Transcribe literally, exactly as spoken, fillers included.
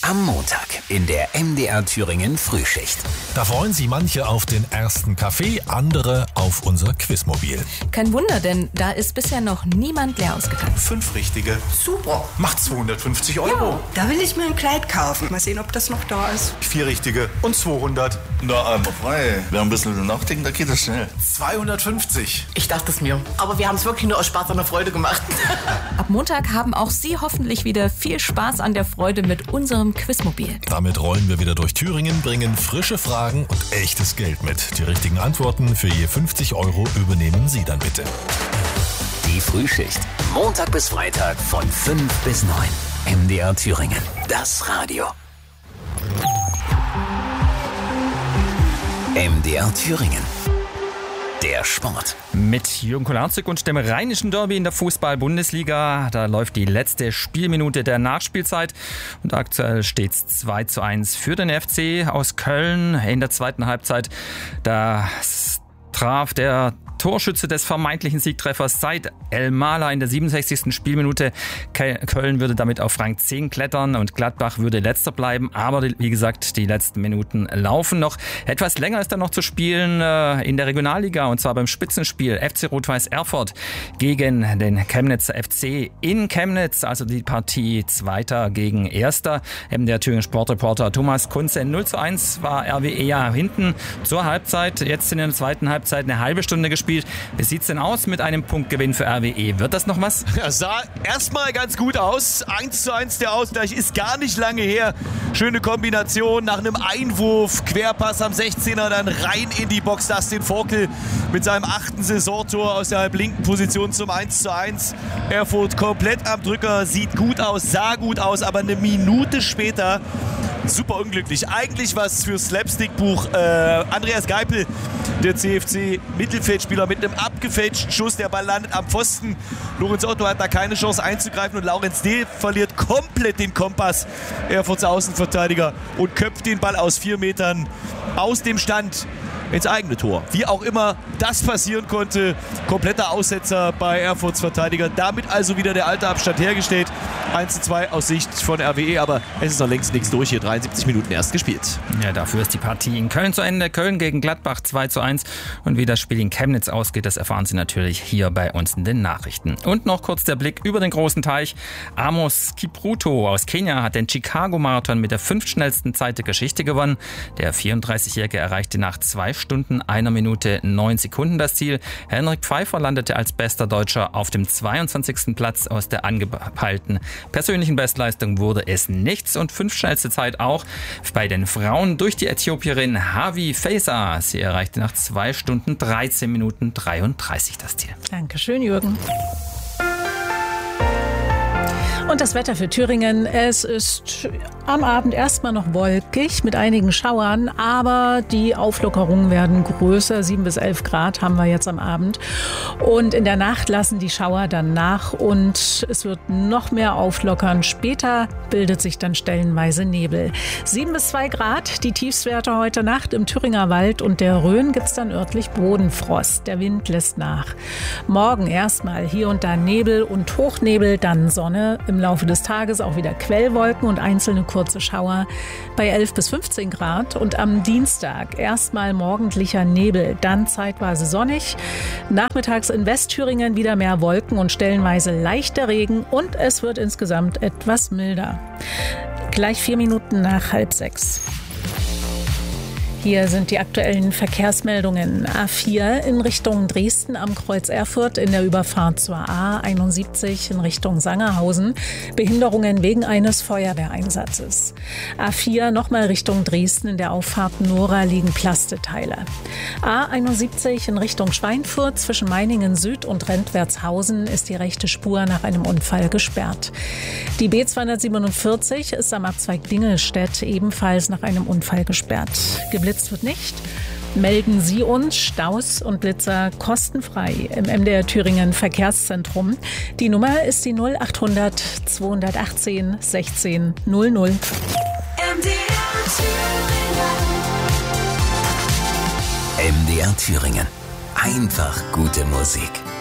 Am Montag in der M D R Thüringen Frühschicht. Da freuen sich manche auf den ersten Kaffee, andere auf unser Quizmobil. Kein Wunder, denn da ist bisher noch niemand leer ausgegangen. Fünf richtige. Super. Macht zweihundertfünfzig Euro. Ja, da will ich mir ein Kleid kaufen. Mal sehen, ob das noch da ist. Vier richtige und zweihundert. Na, einmal frei. Wer ein bisschen nachdenken, da geht das schnell. zweihundertfünfzig. Ich dachte es mir. Aber wir haben es wirklich nur aus Spaß an der Freude gemacht. Ab Montag haben auch Sie hoffentlich wieder viel Spaß an der Freude mit unserem Quizmobil. Damit rollen wir wieder durch Thüringen, bringen frische Fragen und echtes Geld mit. Die richtigen Antworten für je fünfzig Euro übernehmen Sie dann bitte. Die Frühschicht. Montag bis Freitag von fünf bis neun. M D R Thüringen. Das Radio. M D R Thüringen. Der Sport. Mit Jürgen Kolarczyk und dem Rheinischen Derby in der Fußball-Bundesliga. Da läuft die letzte Spielminute der Nachspielzeit. Und aktuell steht es zwei zu eins für den F C aus Köln. In der zweiten Halbzeit, da traf der Torschütze des vermeintlichen Siegtreffers Said El-Mala in der siebenundsechzigsten Spielminute. Köln würde damit auf Rang zehn klettern und Gladbach würde letzter bleiben. Aber wie gesagt, die letzten Minuten laufen noch. Etwas länger ist dann noch zu spielen in der Regionalliga und zwar beim Spitzenspiel F C Rot-Weiß Erfurt gegen den Chemnitzer F C in Chemnitz. Also die Partie Zweiter gegen Erster. Eben der Thüringen Sportreporter Thomas Kunze. null zu eins war R W E ja hinten zur Halbzeit. Jetzt in der zweiten Halbzeit eine halbe Stunde gespielt. Wie sieht's denn aus mit einem Punktgewinn für R W E? Wird das noch was? Ja, sah erstmal ganz gut aus. eins zu eins der Ausgleich ist gar nicht lange her. Schöne Kombination nach einem Einwurf. Querpass am sechzehner, dann rein in die Box. Dustin Forkel mit seinem achten Saisontor aus der halblinken Position zum eins zu eins. Erfurt komplett am Drücker. Sieht gut aus, sah gut aus, aber eine Minute später super unglücklich. Eigentlich was für Slapstick-Buch. Äh, Andreas Geipel, der C F C-Mittelfeldspieler, mit einem abgefälschten Schuss. Der Ball landet am Pfosten. Lorenz Otto hat da keine Chance einzugreifen und Laurenz D. verliert komplett den Kompass. Erfurts Außenverteidiger und köpft den Ball aus vier Metern aus dem Stand ins eigene Tor. Wie auch immer das passieren konnte, kompletter Aussetzer bei Erfurts Verteidiger. Damit also wieder der alte Abstand hergestellt. eins zu zwei aus Sicht von R W E, aber es ist noch längst nichts durch hier. dreiundsiebzig Minuten erst gespielt. Ja, dafür ist die Partie in Köln zu Ende. Köln gegen Gladbach zwei zu eins. Und wie das Spiel in Chemnitz ausgeht, das erfahren Sie natürlich hier bei uns in den Nachrichten. Und noch kurz der Blick über den großen Teich. Amos Kipruto aus Kenia hat den Chicago-Marathon mit der fünftschnellsten Zeit der Geschichte gewonnen. Der vierunddreißigjährige erreichte nach zwei Stunden, einer Minute, neun Sekunden das Ziel. Henrik Pfeiffer landete als bester Deutscher auf dem zweiundzwanzigsten Platz. Aus der angepeilten persönlichen Bestleistung wurde es nichts und fünftschnellste Zeit auch bei den Frauen durch die Äthiopierin Havi Faisa. Sie erreichte nach zwei Stunden, dreizehn Minuten, dreiunddreißig das Ziel. Dankeschön, Jürgen. Und das Wetter für Thüringen, es ist am Abend erstmal noch wolkig mit einigen Schauern, aber die Auflockerungen werden größer. sieben bis elf Grad haben wir jetzt am Abend. Und in der Nacht lassen die Schauer dann nach und es wird noch mehr auflockern. Später bildet sich dann stellenweise Nebel. sieben bis zwei Grad, die Tiefstwerte heute Nacht im Thüringer Wald und der Rhön gibt es dann örtlich Bodenfrost. Der Wind lässt nach. Morgen erstmal hier und da Nebel und Hochnebel, dann Sonne. Im Laufe des Tages auch wieder Quellwolken und einzelne kurze Schauer bei elf bis fünfzehn Grad. Und am Dienstag erstmal morgendlicher Nebel, dann zeitweise sonnig. Nachmittags in Westthüringen wieder mehr Wolken und stellenweise leichter Regen und es wird insgesamt etwas milder. Gleich vier Minuten nach halb sechs. Hier sind die aktuellen Verkehrsmeldungen. A vier in Richtung Dresden am Kreuz Erfurt in der Überfahrt zur A einundsiebzig in Richtung Sangerhausen. Behinderungen wegen eines Feuerwehreinsatzes. A vier nochmal Richtung Dresden in der Auffahrt Nora liegen Plasteteile. A einundsiebzig in Richtung Schweinfurt zwischen Meiningen Süd und Rentwertshausen ist die rechte Spur nach einem Unfall gesperrt. Die B zweihundertsiebenundvierzig ist am Abzweig Dingelstedt ebenfalls nach einem Unfall gesperrt. Geblitzt wird nicht. Melden Sie uns Staus und Blitzer kostenfrei im M D R Thüringen Verkehrszentrum. Die Nummer ist die null achthundert zweihundertachtzehn sechzehn null null. M D R Thüringen. M D R Thüringen. Einfach gute Musik.